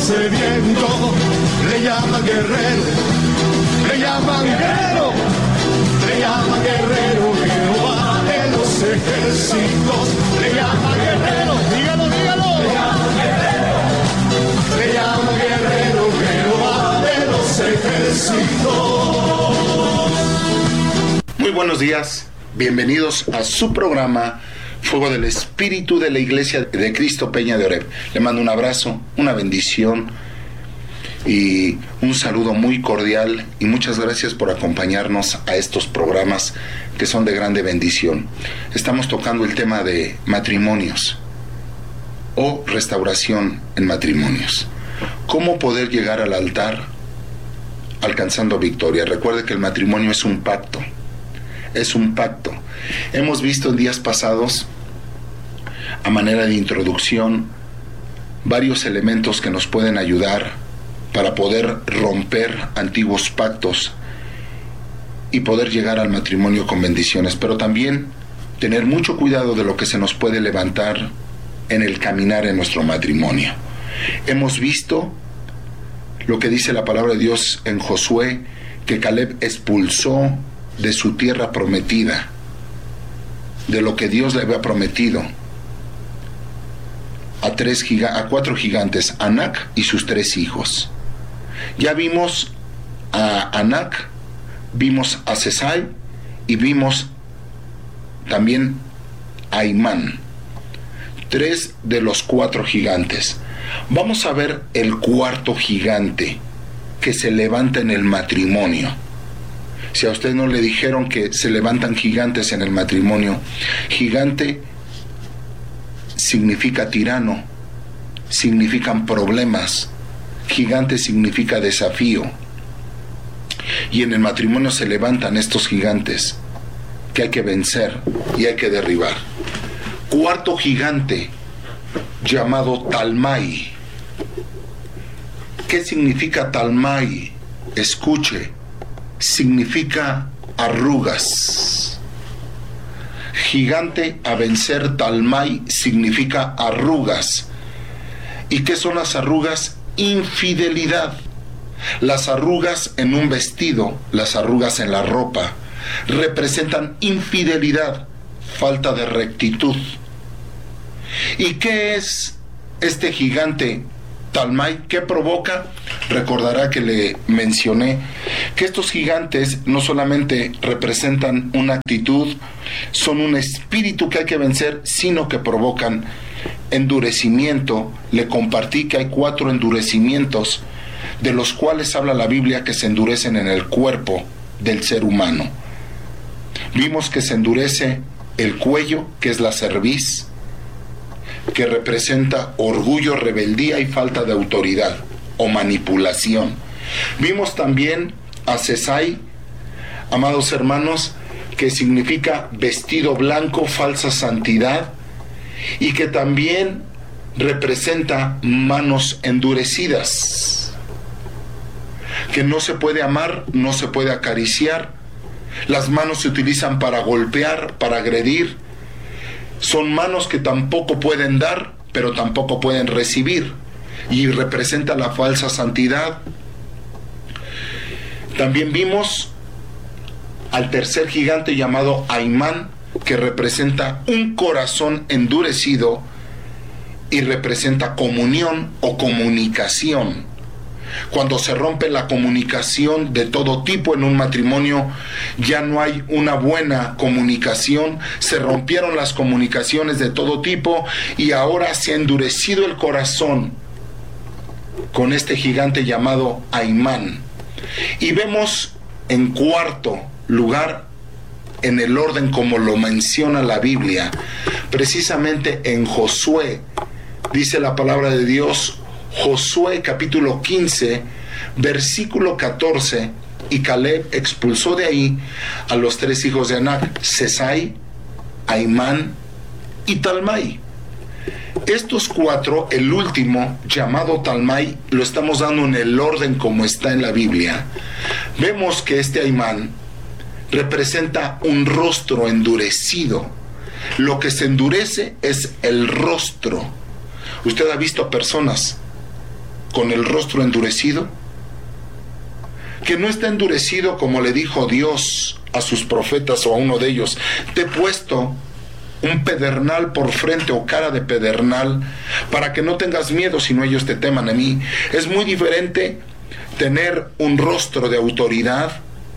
sediento, le llaman guerrero, le llaman guerrero, le llaman guerrero, Jehová de los ejércitos, le llaman guerrero, dígalo, dígalo, le llaman guerrero, le llaman guerrero, Jehová de los ejércitos. Muy buenos días, bienvenidos a su programa Fuego del Espíritu de la Iglesia de Cristo Peña de Oreb. Le mando un abrazo, una bendición y un saludo muy cordial y muchas gracias por acompañarnos a estos programas que son de grande bendición. Estamos tocando el tema de matrimonios o restauración en matrimonios. ¿Cómo poder llegar al altar alcanzando victoria? Recuerde que el matrimonio es un pacto. Es un pacto. Hemos visto en días pasados, a manera de introducción, varios elementos que nos pueden ayudar para poder romper antiguos pactos y poder llegar al matrimonio con bendiciones, pero también tener mucho cuidado de lo que se nos puede levantar en el caminar en nuestro matrimonio. Hemos visto lo que dice la palabra de Dios en Josué, que Caleb expulsó de su tierra prometida, de lo que Dios le había prometido, a 4 gigantes, Anac y sus 3 hijos. Ya vimos a Anac, vimos a Sesai y vimos también a Aimán, 3 de los 4 gigantes. Vamos a ver el 4º gigante que se levanta en el matrimonio. Si a usted no le dijeron que se levantan gigantes en el matrimonio, gigante significa tirano, significan problemas, gigante significa desafío. Y en el matrimonio se levantan estos gigantes que hay que vencer y hay que derribar. 4º gigante llamado Talmai. ¿Qué significa Talmai? Escuche. Significa arrugas. Gigante a vencer, Talmai, significa arrugas. ¿Y qué son las arrugas? Infidelidad. Las arrugas en un vestido, las arrugas en la ropa, representan infidelidad, falta de rectitud. ¿Y qué es este gigante Talmai? ¿Qué provoca? Recordará que le mencioné que estos gigantes no solamente representan una actitud, son un espíritu que hay que vencer, sino que provocan endurecimiento. Le compartí que hay 4 endurecimientos, de los cuales habla la Biblia que se endurecen en el cuerpo del ser humano. Vimos que se endurece el cuello, que es la cerviz, que representa orgullo, rebeldía y falta de autoridad o manipulación. Vimos también a Sesai, amados hermanos, que significa vestido blanco, falsa santidad, y que también representa manos endurecidas, que no se puede amar, no se puede acariciar. Las manos se utilizan para golpear, para agredir. Son manos que tampoco pueden dar, pero tampoco pueden recibir, y representa la falsa santidad. También vimos al 3er gigante llamado Aimán, que representa un corazón endurecido y representa comunión o comunicación. Cuando se rompe la comunicación de todo tipo en un matrimonio, ya no hay una buena comunicación, se rompieron las comunicaciones de todo tipo y ahora se ha endurecido el corazón con este gigante llamado Aimán. Y vemos en 4º lugar, en el orden como lo menciona la Biblia, precisamente en Josué, dice la palabra de Dios, Josué capítulo 15, versículo 14, y Caleb expulsó de ahí a los 3 hijos de Anac, Sesai, Aimán y Talmai. Estos 4, el último, llamado Talmai, lo estamos dando en el orden como está en la Biblia. Vemos que este Aimán representa un rostro endurecido. Lo que se endurece es el rostro. Usted ha visto personas con el rostro endurecido? Que no está endurecido como le dijo Dios a sus profetas o a uno de ellos: te he puesto un pedernal por frente o cara de pedernal para que no tengas miedo, sino ellos te teman a mí. Es muy diferente tener un rostro de autoridad,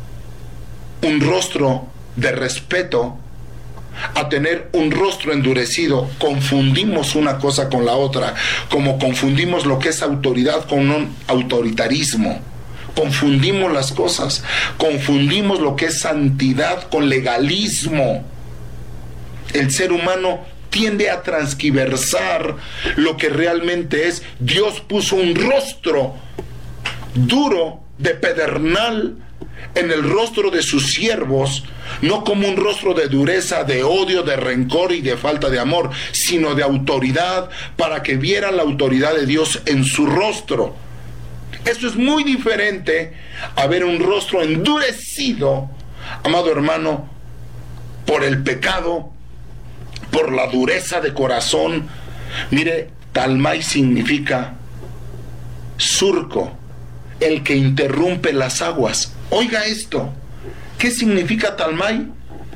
un rostro de respeto, a tener un rostro endurecido. Confundimos una cosa con la otra, como confundimos lo que es autoridad con un autoritarismo. Confundimos las cosas, confundimos lo que es santidad con legalismo. El ser humano tiende a transquiversar lo que realmente es. Dios puso un rostro duro de pedernal en el rostro de sus siervos, no como un rostro de dureza, de odio, de rencor y de falta de amor, sino de autoridad, para que vieran la autoridad de Dios en su rostro. Esto es muy diferente a ver un rostro endurecido, amado hermano, por el pecado, por la dureza de corazón. Mire, Talmai significa surco, el que interrumpe las aguas. Oiga esto, ¿qué significa Talmai?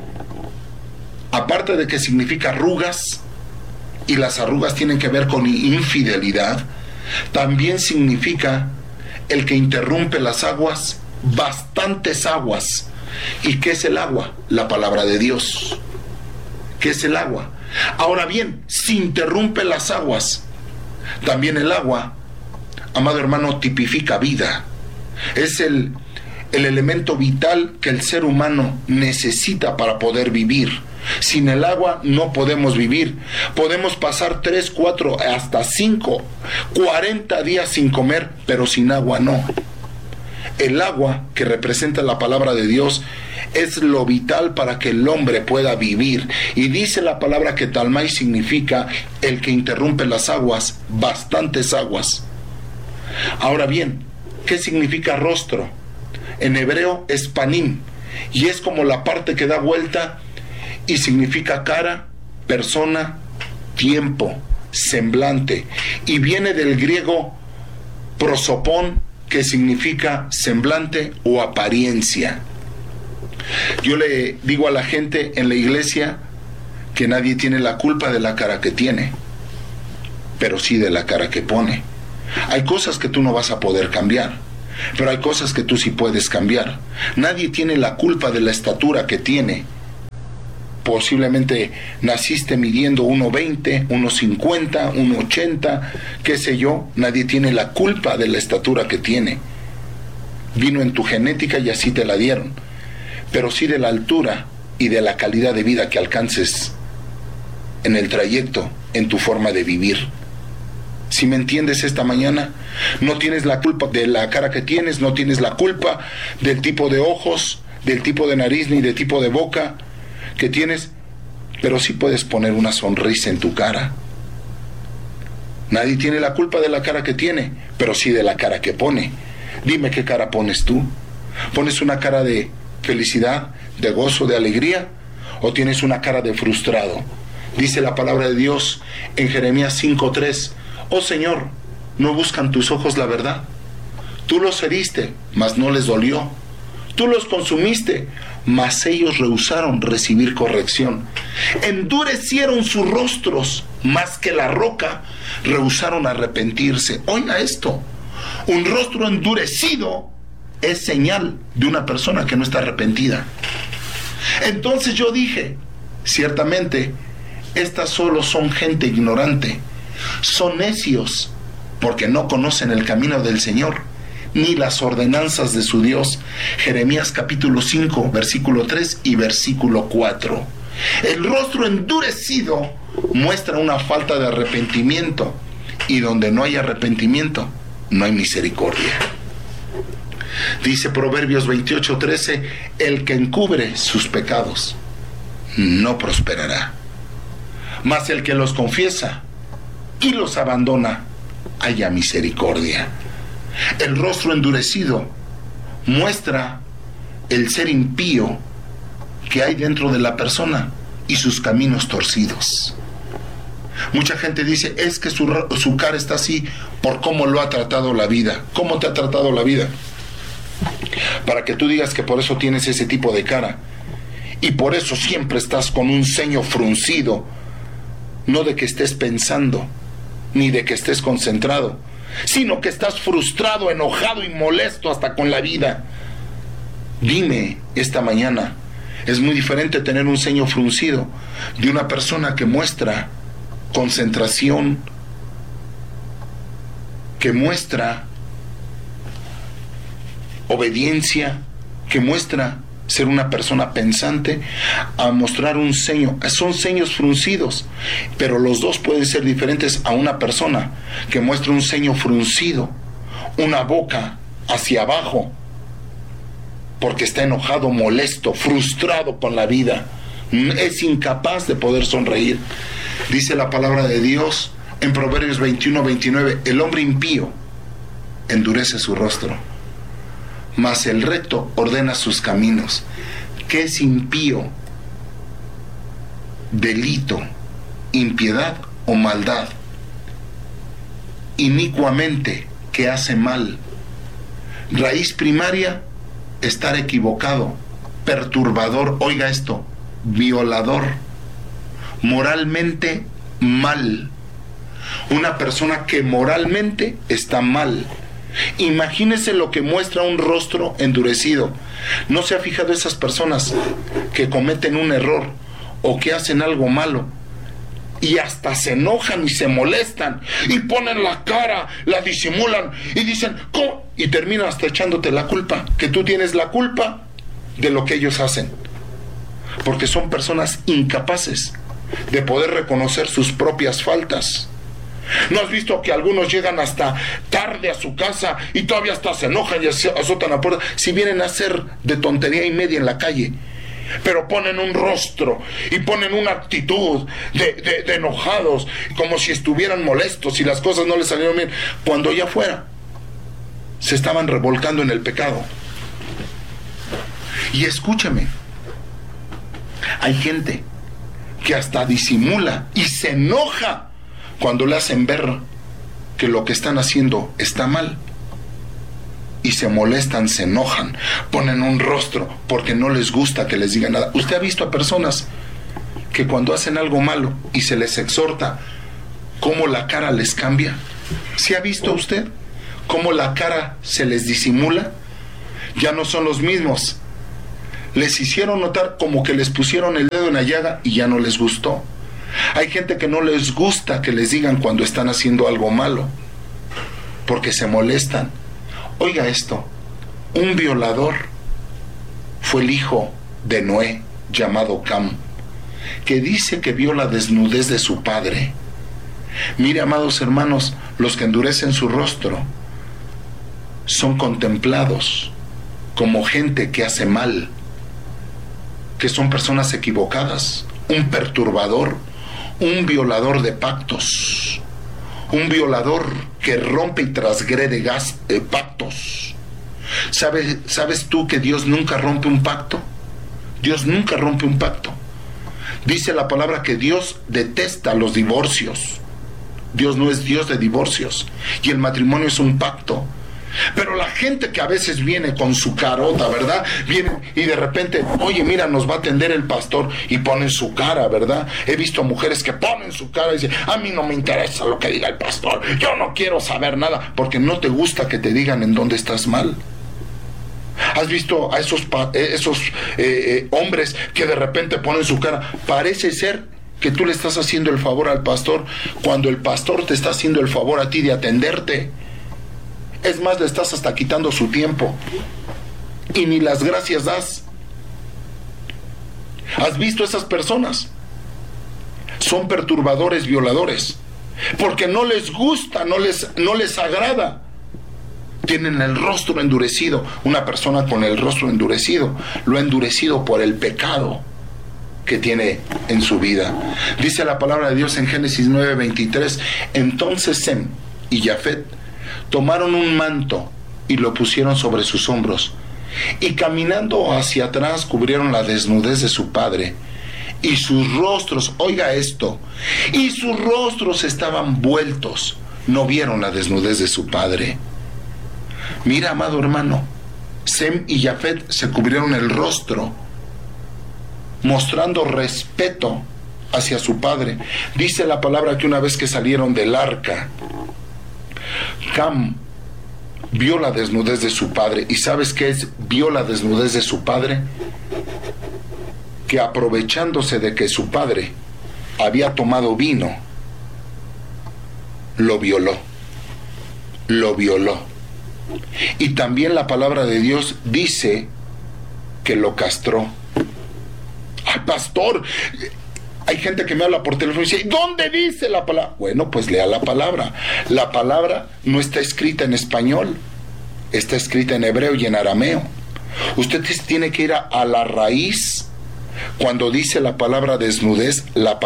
Aparte de que significa arrugas, y las arrugas tienen que ver con infidelidad, también significa el que interrumpe las aguas, bastantes aguas. ¿Y qué es el agua? La palabra de Dios. ¿Qué es el agua? Ahora bien, si interrumpe las aguas, también el agua, amado hermano, tipifica vida. Es el elemento vital que el ser humano necesita para poder vivir. Sin el agua no podemos vivir. Podemos pasar 3, 4, hasta 5, 40 días sin comer, pero sin agua no. El agua, que representa la palabra de Dios, es lo vital para que el hombre pueda vivir. Y dice la palabra que Talmai significa el que interrumpe las aguas, bastantes aguas. Ahora bien, ¿qué significa rostro? En hebreo es panim, y es como la parte que da vuelta, y significa cara, persona, tiempo, semblante, y viene del griego prosopón, que significa semblante o apariencia. Yo le digo a la gente en la iglesia que nadie tiene la culpa de la cara que tiene, pero sí de la cara que pone. Hay cosas que tú no vas a poder cambiar, pero hay cosas que tú sí puedes cambiar. Nadie tiene la culpa de la estatura que tiene. Posiblemente naciste midiendo 1.20, 1.50, 1.80, qué sé yo. Nadie tiene la culpa de la estatura que tiene. Vino en tu genética y así te la dieron. Pero sí de la altura y de la calidad de vida que alcances en el trayecto, en tu forma de vivir. ¿Sí me entiendes esta mañana? No tienes la culpa de la cara que tienes, no tienes la culpa del tipo de ojos, del tipo de nariz ni del tipo de boca que tienes, pero sí puedes poner una sonrisa en tu cara. Nadie tiene la culpa de la cara que tiene, pero sí de la cara que pone. Dime qué cara pones tú. ¿Pones una cara de felicidad, de gozo, de alegría? ¿O tienes una cara de frustrado? Dice la palabra de Dios en Jeremías 5:3: oh Señor, ¿no buscan tus ojos la verdad? Tú los heriste, mas no les dolió. Tú los consumiste, mas ellos rehusaron recibir corrección. Endurecieron sus rostros más que la roca, rehusaron arrepentirse. Oiga esto, un rostro endurecido es señal de una persona que no está arrepentida. Entonces yo dije, ciertamente, estas solo son gente ignorante, son necios, porque no conocen el camino del Señor, ni las ordenanzas de su Dios. Jeremías capítulo 5, versículo 3 y versículo 4. El rostro endurecido muestra una falta de arrepentimiento, y donde no hay arrepentimiento, no hay misericordia. Dice Proverbios 28:13: el que encubre sus pecados no prosperará, mas el que los confiesa y los abandona haya misericordia. El rostro endurecido muestra el ser impío que hay dentro de la persona y sus caminos torcidos. Mucha gente dice, es que su cara está así por cómo lo ha tratado la vida. ¿Cómo te ha tratado la vida? Para que tú digas que por eso tienes ese tipo de cara. Y por eso siempre estás con un ceño fruncido. No de que estés pensando, ni de que estés concentrado, sino que estás frustrado, enojado y molesto hasta con la vida. Dime esta mañana, es muy diferente tener un ceño fruncido de una persona que muestra concentración, que muestra obediencia, que muestra ser una persona pensante, a mostrar un ceño. Son ceños fruncidos, pero los dos pueden ser diferentes a una persona que muestra un ceño fruncido, una boca hacia abajo, porque está enojado, molesto, frustrado con la vida. Es incapaz de poder sonreír. Dice la palabra de Dios en Proverbios 21-29, el hombre impío endurece su rostro, mas el recto ordena sus caminos. ¿Qué es impío? Delito, impiedad o maldad. Inicuamente, que hace mal. Raíz primaria, estar equivocado. Perturbador, oiga esto, violador. Moralmente mal. Una persona que moralmente está mal. Imagínese lo que muestra un rostro endurecido. ¿No se ha fijado esas personas que cometen un error o que hacen algo malo y hasta se enojan y se molestan y ponen la cara, la disimulan y dicen ¿cómo? Y terminan hasta echándote la culpa, que tú tienes la culpa de lo que ellos hacen, porque son personas incapaces de poder reconocer sus propias faltas. ¿No has visto que algunos llegan hasta tarde a su casa y todavía hasta se enojan y azotan la puerta si vienen a hacer de tontería y media en la calle? Pero ponen un rostro y ponen una actitud de enojados, como si estuvieran molestos y las cosas no les salieron bien, cuando allá afuera se estaban revolcando en el pecado. Y escúchame, hay gente que hasta disimula y se enoja cuando le hacen ver que lo que están haciendo está mal. Y se molestan, se enojan, ponen un rostro porque no les gusta que les digan nada. ¿Usted ha visto a personas que cuando hacen algo malo y se les exhorta, cómo la cara les cambia? ¿Sí ha visto usted cómo la cara se les disimula? Ya no son los mismos. Les hicieron notar como que les pusieron el dedo en la llaga y ya no les gustó. Hay gente que no les gusta que les digan cuando están haciendo algo malo, porque se molestan. Oiga esto, un violador fue el hijo de Noé, llamado Cam, que dice que vio la desnudez de su padre. Mire, amados hermanos, los que endurecen su rostro son contemplados como gente que hace mal, que son personas equivocadas, un perturbador, un violador de pactos, un violador que rompe y transgrede pactos. ¿Sabes tú que Dios nunca rompe un pacto? Dios nunca rompe un pacto. Dice la palabra que Dios detesta los divorcios. Dios no es Dios de divorcios. Y el matrimonio es un pacto. Pero la gente que a veces viene con su carota, ¿verdad? Viene y de repente, oye, mira, nos va a atender el pastor, y ponen su cara, ¿verdad? He visto mujeres que ponen su cara y dicen, a mí no me interesa lo que diga el pastor, yo no quiero saber nada, porque no te gusta que te digan en dónde estás mal. ¿Has visto a esos hombres que de repente ponen su cara? Parece ser que tú le estás haciendo el favor al pastor, cuando el pastor te está haciendo el favor a ti de atenderte. Es más, le estás hasta quitando su tiempo y ni las gracias das. ¿Has visto esas personas? Son perturbadores, violadores, porque no les gusta, no les agrada. Tienen el rostro endurecido. Una persona con el rostro endurecido lo ha endurecido por el pecado que tiene en su vida. Dice la palabra de Dios en Génesis 9:23, entonces Sem y Jafet tomaron un manto y lo pusieron sobre sus hombros, y caminando hacia atrás cubrieron la desnudez de su padre, y sus rostros, oiga esto, y sus rostros estaban vueltos, no vieron la desnudez de su padre. Mira, amado hermano, Sem y Jafet se cubrieron el rostro, mostrando respeto hacia su padre. Dice la palabra que una vez que salieron del arca, Cam vio la desnudez de su padre. ¿Y sabes qué es? Vio la desnudez de su padre, que aprovechándose de que su padre había tomado vino, lo violó. Y también la palabra de Dios dice que lo castró. ¡Ay, pastor! Hay gente que me habla por teléfono y dice, ¿dónde dice la palabra? Bueno, pues lea la palabra. La palabra no está escrita en español, está escrita en hebreo y en arameo. Usted tiene que ir a la raíz. Cuando dice la palabra desnudez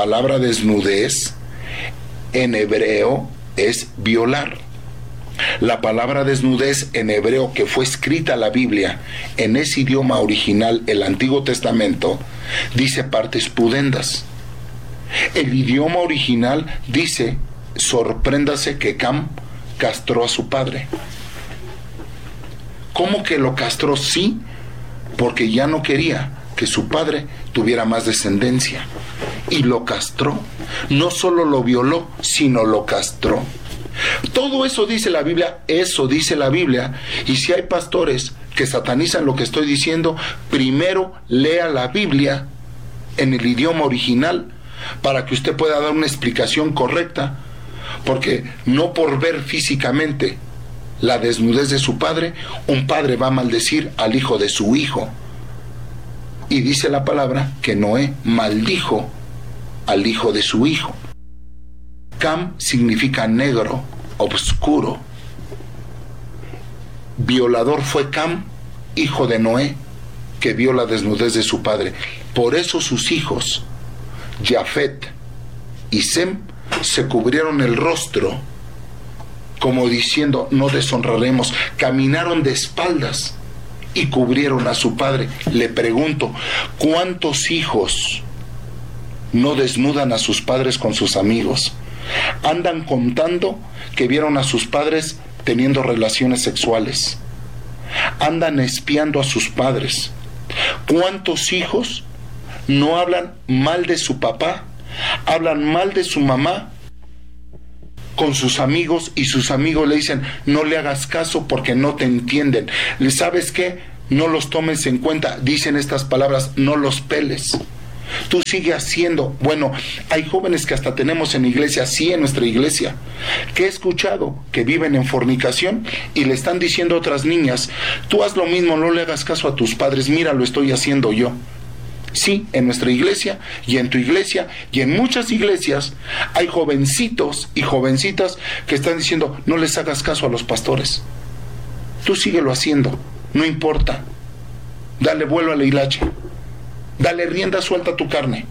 en hebreo es violar. La palabra desnudez en hebreo que fue escrita la Biblia en ese idioma original, el Antiguo Testamento, dice partes pudendas. El idioma original dice, sorpréndase que Cam castró a su padre. ¿Cómo que lo castró? Sí, porque ya no quería que su padre tuviera más descendencia. Y lo castró. No solo lo violó, sino lo castró. Todo eso dice la Biblia, y si hay pastores que satanizan lo que estoy diciendo, primero lea la Biblia en el idioma original para que usted pueda dar una explicación correcta, porque no por ver físicamente la desnudez de su padre, un padre va a maldecir al hijo de su hijo. Y dice la palabra que Noé maldijo al hijo de su hijo. Cam significa negro, oscuro. Violador fue Cam, hijo de Noé, que vio la desnudez de su padre. Por eso sus hijos, Jafet y Sem, se cubrieron el rostro, como diciendo, no deshonraremos. Caminaron de espaldas y cubrieron a su padre. Le pregunto, ¿cuántos hijos no desnudan a sus padres con sus amigos? Andan contando que vieron a sus padres teniendo relaciones sexuales. Andan espiando a sus padres. ¿Cuántos hijos no hablan mal de su papá? Hablan mal de su mamá con sus amigos, y sus amigos le dicen, no le hagas caso porque no te entienden. ¿Sabes qué? No los tomes en cuenta. Dicen estas palabras, no los peles. Tú sigue haciendo. Bueno, hay jóvenes que hasta tenemos en iglesia, sí, en nuestra iglesia, que he escuchado que viven en fornicación y le están diciendo a otras niñas, tú haz lo mismo, no le hagas caso a tus padres, mira, lo estoy haciendo yo. Sí, en nuestra iglesia y en tu iglesia y en muchas iglesias hay jovencitos y jovencitas que están diciendo, no les hagas caso a los pastores. Tú síguelo haciendo, no importa. Dale vuelo a la hilacha. Dale rienda suelta a tu carne.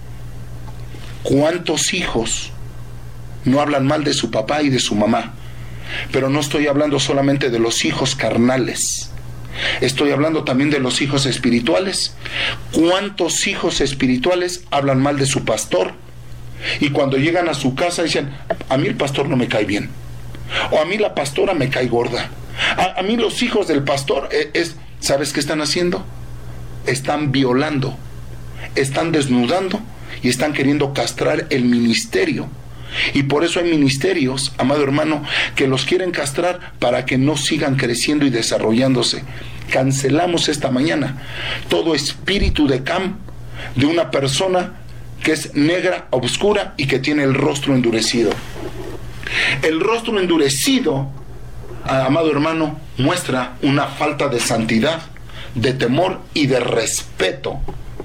¿Cuántos hijos no hablan mal de su papá y de su mamá? Pero no estoy hablando solamente de los hijos carnales. Estoy hablando también de los hijos espirituales. ¿Cuántos hijos espirituales hablan mal de su pastor? Y cuando llegan a su casa dicen, a mí el pastor no me cae bien. O a mí la pastora me cae gorda. A mí los hijos del pastor, ¿sabes qué están haciendo? Están violando, están desnudando y están queriendo castrar el ministerio. Y por eso hay ministerios, amado hermano, que los quieren castrar para que no sigan creciendo y desarrollándose. Cancelamos esta mañana todo espíritu de Cam, de una persona que es negra, oscura y que tiene el rostro endurecido. El rostro endurecido, amado hermano, muestra una falta de santidad, de temor y de respeto.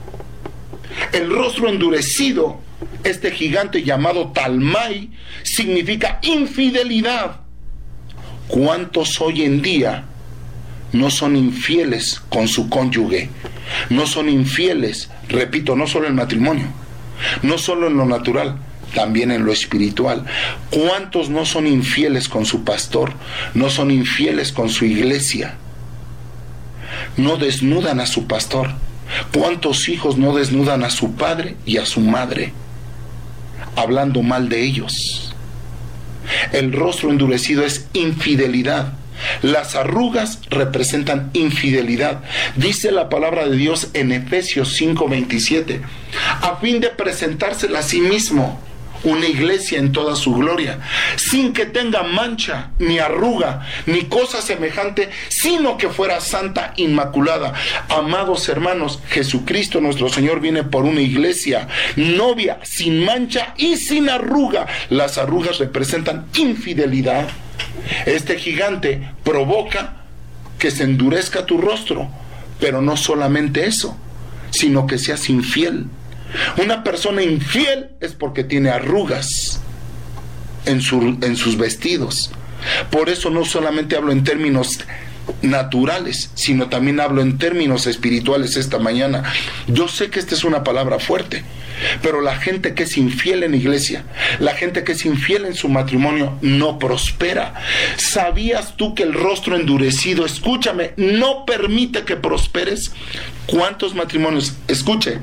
El rostro endurecido, este gigante llamado Talmai, significa infidelidad. ¿Cuántos hoy en día no son infieles con su cónyuge? No son infieles, repito, no solo en matrimonio, no solo en lo natural, también en lo espiritual. ¿Cuántos no son infieles con su pastor? No son infieles con su iglesia. No desnudan a su pastor, ¿Cuántos hijos no desnudan a su padre y a su madre, hablando mal de ellos? El rostro endurecido es infidelidad. Las arrugas representan infidelidad. Dice la palabra de Dios en Efesios 5:27, a fin de presentársela a sí mismo, una iglesia en toda su gloria, sin que tenga mancha, ni arruga, ni cosa semejante, sino que fuera santa, inmaculada. Amados hermanos, Jesucristo nuestro Señor viene por una iglesia novia, sin mancha y sin arruga. Las arrugas representan infidelidad. Este gigante provoca que se endurezca tu rostro, pero no solamente eso, sino que seas infiel. Una persona infiel es porque tiene arrugas en sus vestidos. Por eso no solamente hablo en términos naturales, sino también hablo en términos espirituales esta mañana. Yo sé que esta es una palabra fuerte, pero la gente que es infiel en iglesia, la gente que es infiel en su matrimonio, no prospera. ¿Sabías tú que el rostro endurecido, escúchame, no permite que prosperes? ¿Cuántos matrimonios, escuche,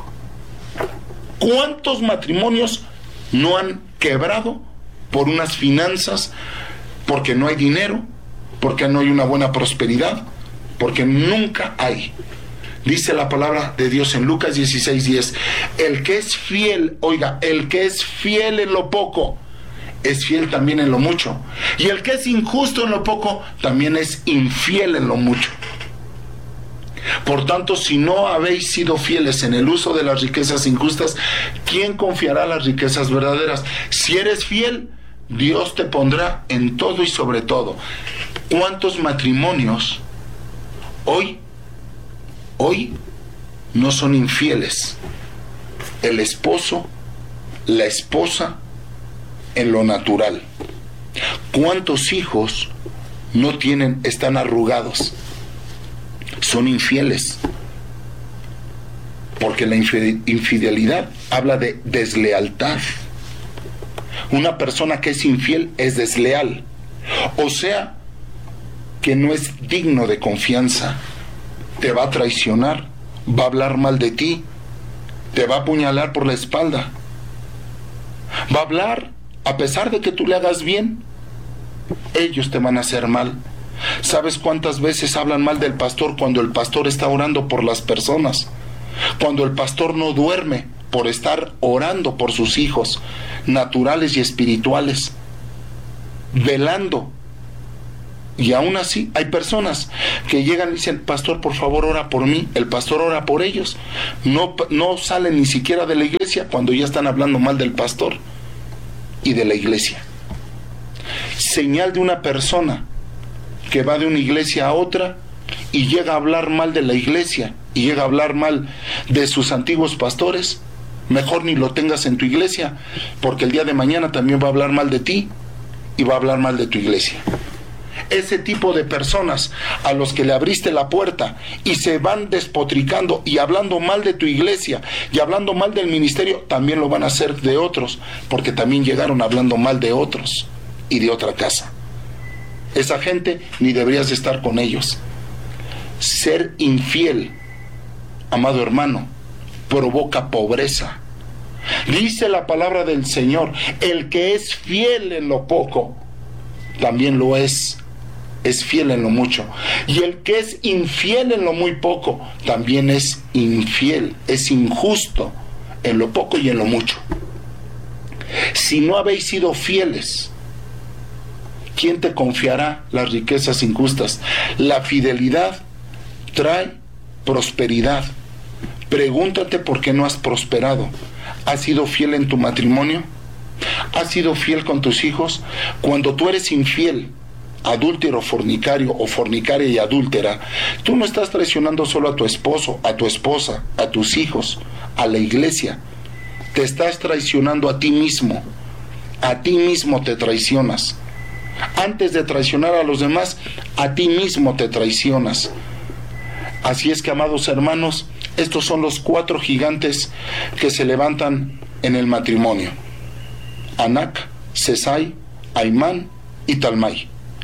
cuántos matrimonios no han quebrado por unas finanzas, porque no hay dinero, porque no hay una buena prosperidad, porque nunca hay? Dice la palabra de Dios en Lucas 16:10, el que es fiel, oiga, el que es fiel en lo poco, es fiel también en lo mucho. Y el que es injusto en lo poco, también es infiel en lo mucho. Por tanto, si no habéis sido fieles en el uso de las riquezas injustas, ¿quién confiará las riquezas verdaderas? Si eres fiel, Dios te pondrá en todo y sobre todo. ¿Cuántos matrimonios hoy no son infieles? El esposo, la esposa, en lo natural. ¿Cuántos hijos no están arrugados? Son infieles. Porque la infidelidad habla de deslealtad. Una persona que es infiel es desleal. O sea, que no es digno de confianza. Te va a traicionar, va a hablar mal de ti, te va a apuñalar por la espalda, va a hablar a pesar de que tú le hagas bien. Ellos te van a hacer mal. ¿Sabes cuántas veces hablan mal del pastor cuando el pastor está orando por las personas? Cuando el pastor no duerme por estar orando por sus hijos naturales y espirituales, velando. Y aún así hay personas que llegan y dicen, pastor, por favor, ora por mí. El pastor ora por ellos. No salen ni siquiera de la iglesia cuando ya están hablando mal del pastor y de la iglesia. Señal de una persona que va de una iglesia a otra y llega a hablar mal de la iglesia y llega a hablar mal de sus antiguos pastores, mejor ni lo tengas en tu iglesia, porque el día de mañana también va a hablar mal de ti y va a hablar mal de tu iglesia. Ese tipo de personas a los que le abriste la puerta y se van despotricando y hablando mal de tu iglesia y hablando mal del ministerio, también lo van a hacer de otros, porque también llegaron hablando mal de otros y de otra casa. Esa gente ni deberías de estar con ellos. Ser infiel, amado hermano, provoca pobreza. Dice la palabra del Señor, el que es fiel en lo poco, también lo es fiel en lo mucho. Y el que es infiel en lo muy poco, también es infiel, es injusto en lo poco y en lo mucho. Si no habéis sido fieles, ¿quién te confiará las riquezas injustas? La fidelidad trae prosperidad. Pregúntate por qué no has prosperado. ¿Has sido fiel en tu matrimonio? ¿Has sido fiel con tus hijos? Cuando tú eres infiel, adúltero, fornicario o fornicaria y adúltera, tú no estás traicionando solo a tu esposo, a tu esposa, a tus hijos, a la iglesia. Te estás traicionando a ti mismo. A ti mismo te traicionas. Antes de traicionar a los demás, a ti mismo te traicionas. Así es que, amados hermanos, estos son los 4 gigantes que se levantan en el matrimonio: Anac, Sesai, Aimán y Talmai.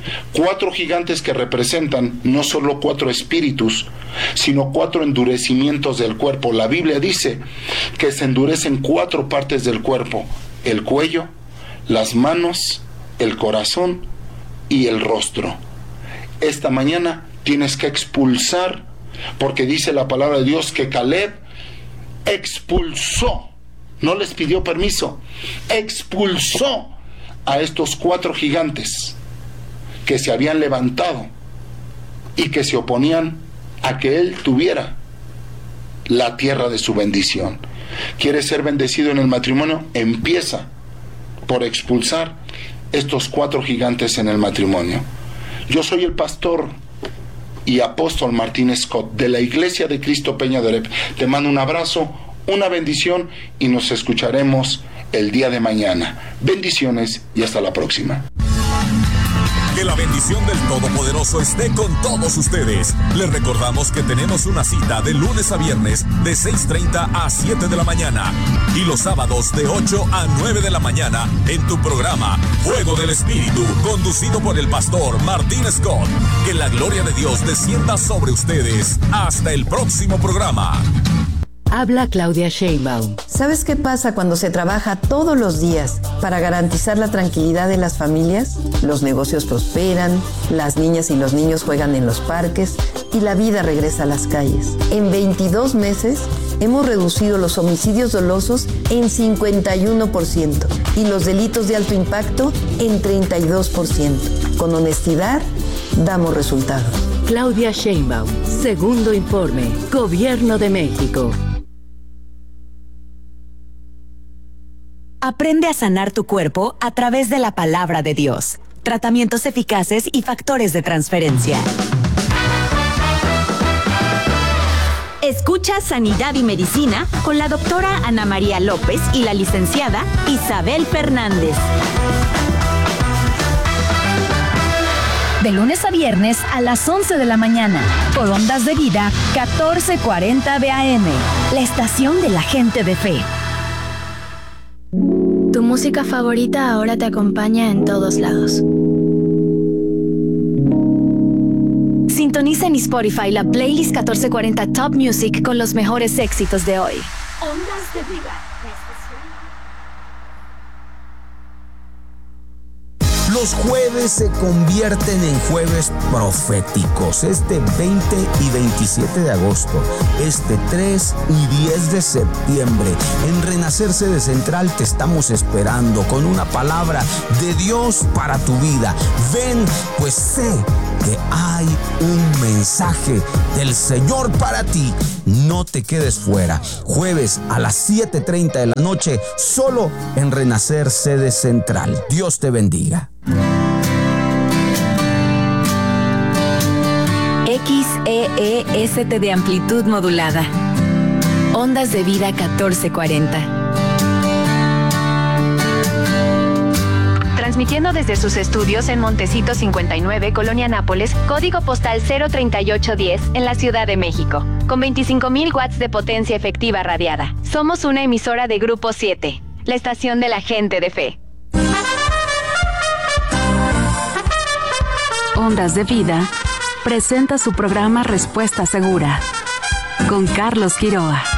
4 gigantes que representan no solo 4 espíritus, sino 4 endurecimientos del cuerpo. La Biblia dice que se endurecen 4 partes del cuerpo: el cuello, las manos, el corazón y el rostro. Esta mañana tienes que expulsar, porque dice la palabra de Dios que Caleb expulsó, no les pidió permiso, expulsó a estos 4 gigantes que se habían levantado y que se oponían a que él tuviera la tierra de su bendición. ¿Quieres ser bendecido en el matrimonio? Empieza por expulsar estos 4 gigantes en el matrimonio. Yo soy el pastor y apóstol Martín Scott de la Iglesia de Cristo Peña de Oreb. Te mando un abrazo, una bendición y nos escucharemos el día de mañana. Bendiciones y hasta la próxima. Que la bendición del Todopoderoso esté con todos ustedes. Les recordamos que tenemos una cita de lunes a viernes de 6:30 a 7 de la mañana y los sábados de 8 a 9 de la mañana en tu programa Fuego del Espíritu, conducido por el pastor Martín Scott. Que la gloria de Dios descienda sobre ustedes. Hasta el próximo programa. Habla Claudia Sheinbaum. ¿Sabes qué pasa cuando se trabaja todos los días para garantizar la tranquilidad de las familias? Los negocios prosperan, las niñas y los niños juegan en los parques y la vida regresa a las calles. En 22 meses hemos reducido los homicidios dolosos en 51% y los delitos de alto impacto en 32%. Con honestidad, damos resultados. Claudia Sheinbaum, segundo informe, Gobierno de México. Aprende a sanar tu cuerpo a través de la palabra de Dios. Tratamientos eficaces y factores de transferencia. Escucha Sanidad y Medicina con la doctora Ana María López y la licenciada Isabel Fernández. De lunes a viernes a las 11 de la mañana, por Ondas de Vida 1440 de AM, la estación de la gente de fe. Tu música favorita ahora te acompaña en todos lados. Sintoniza en Spotify la playlist 1440 Top Music con los mejores éxitos de hoy. Ondas de Vida. Los jueves se convierten en jueves proféticos. Este 20 y 27 de agosto, este 3 y 10 de septiembre, en Renacer Sede Central te estamos esperando con una palabra de Dios para tu vida. Ven, pues sé que hay un mensaje del Señor para ti. No te quedes fuera. Jueves a las 7:30 de la noche, solo en Renacer Sede Central. Dios te bendiga. XEEST de amplitud modulada. Ondas de Vida 1440. Transmitiendo desde sus estudios en Montecito 59, Colonia Nápoles, código postal 03810, en la Ciudad de México, con 25,000 watts de potencia efectiva radiada. Somos una emisora de Grupo 7, la estación de la gente de fe. Ondas de Vida presenta su programa Respuesta Segura con Carlos Quiroa.